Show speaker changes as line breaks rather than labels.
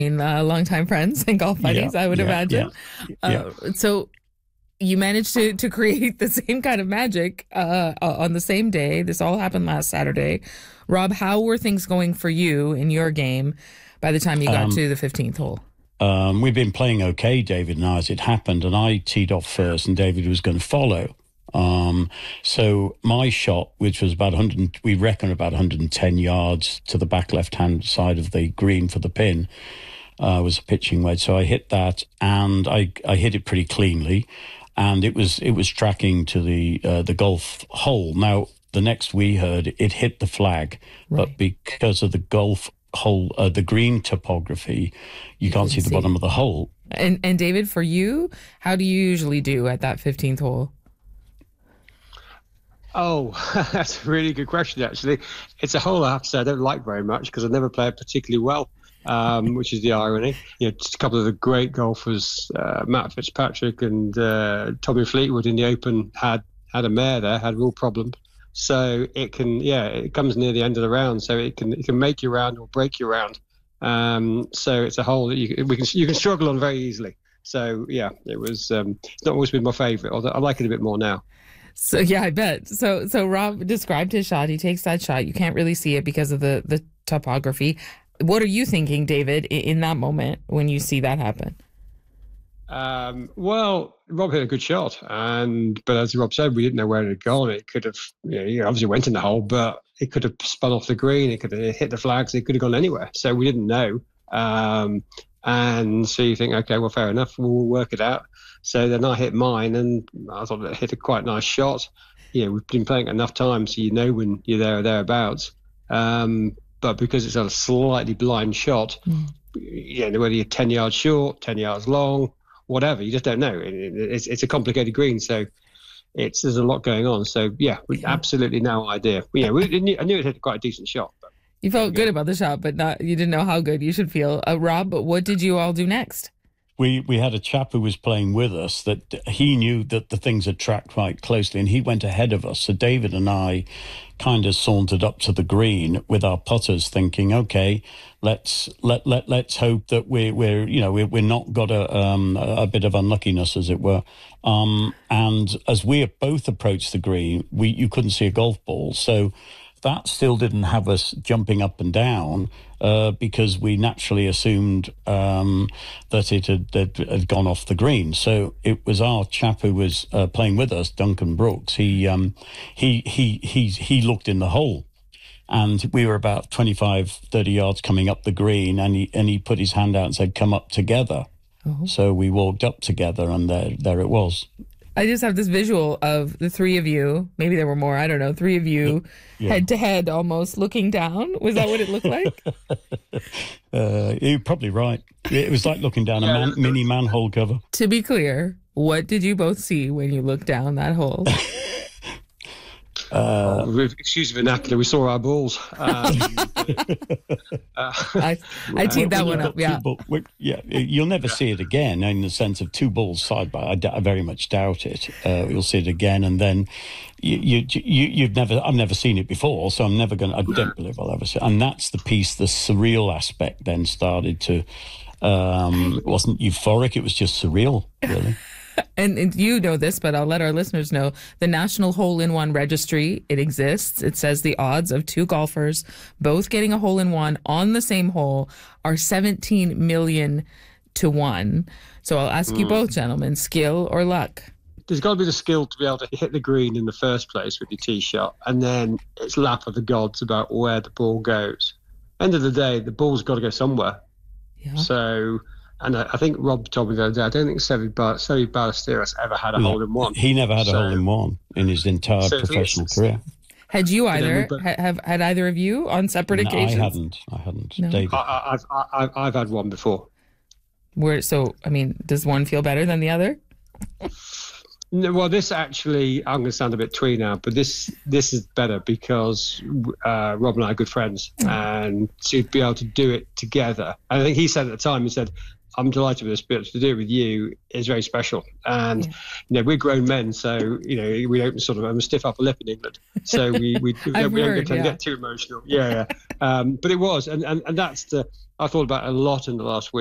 longtime friends and golf buddies, I would imagine. So you managed to create the same kind of magic on the same day. This all happened last Saturday. Rob, how were things going for you in your game by the time you got to the 15th hole?
We've been playing okay, David and I, as it happened, and I teed off first and David was going to follow. So my shot, which was about 100, we reckon about 110 yards to the back left-hand side of the green for the pin, was a pitching wedge. So I hit that, and I hit it pretty cleanly, and it was tracking to the golf hole. Now, the next we heard, it hit the flag, but because of the golf hole, the green topography, you can't see the bottom of the hole.
And David, for you, how do you usually do at that 15th hole?
Oh, that's a really good question, actually. It's a hole I have to say I don't like very much because I never play it particularly well, which is the irony. Just a couple of the great golfers, Matt Fitzpatrick and Tommy Fleetwood in the Open had a mare there, had real problems. So it comes near the end of the round, so it can make your round or break your round. So it's a hole that you can struggle on very easily. So yeah, it was. It's not always been my favourite, although I like it a bit more now.
So yeah, I bet. So Rob described his shot. He takes that shot. You can't really see it because of the topography. What are you thinking, David, in that moment when you see that happen?
Well, Rob hit a good shot, but as Rob said, we didn't know where it had gone. It could have, he obviously went in the hole, but it could have spun off the green. It could have hit the flags. It could have gone anywhere. So we didn't know. And so you think, okay, well, fair enough. We'll work it out. So then I hit mine, and I thought it hit a quite nice shot. We've been playing it enough times, so you know when you're there or thereabouts. But because it's a slightly blind shot, whether you're 10 yards short, 10 yards long, whatever, you just don't know. It's a complicated green, so there's a lot going on. So we absolutely no idea. I knew it had quite a decent shot. But
you felt good about the shot, but you didn't know how good you should feel. Rob, what did you all do next?
We had a chap who was playing with us that he knew that the things had tracked quite closely, and he went ahead of us. So David and I kind of sauntered up to the green with our putters, thinking, okay, let's hope that we're not got a bit of unluckiness, as it were. And as we both approached the green, you couldn't see a golf ball, so that still didn't have us jumping up and down because we naturally assumed that it had gone off the green. So it was our chap who was playing with us, Duncan Brooks. He looked in the hole, and we were about 25, 30 yards coming up the green, and he put his hand out and said, "Come up together." Uh-huh. So we walked up together, and there it was.
I just have this visual of the three of you, maybe there were more, I don't know, three of you head to head almost looking down. Was that what it looked like?
You're probably right. It was like looking down a mini manhole cover.
To be clear, what did you both see when you looked down that hole?
Excuse the vernacular, we saw our balls.
I teed that one up,
you'll never see it again in the sense of two balls side by. I very much doubt it. You'll see it again, and then I've never seen it before, so I don't believe I'll ever see it. And that's the piece, the surreal aspect then started to, it wasn't euphoric, it was just surreal, really.
And you know this, but I'll let our listeners know. The National Hole-in-One Registry, it exists. It says the odds of two golfers both getting a hole-in-one on the same hole are 17 million to 1. So I'll ask you both, gentlemen, skill or luck?
There's got to be the skill to be able to hit the green in the first place with your tee shot, and then it's lap of the gods about where the ball goes. End of the day, the ball's got to go somewhere. Yeah. So... And I think Rob told me the other day, I don't think Seve Ballesteros ever had a hole-in-one.
He never had a hole-in-one in his entire professional career.
Had you either? Had either of you on separate occasions?
I hadn't.
No.
David.
I've had one before.
Does one feel better than the other?
No, well, this actually, I'm going to sound a bit twee now, but this is better because Rob and I are good friends, and to be able to do it together. I think he said at the time, he said, "I'm delighted with this, but to do it with you is very special." And we're grown men, so we don't sort of stiff upper lip in England, so we don't get too emotional. But it was, and that's I thought about it a lot in the last week.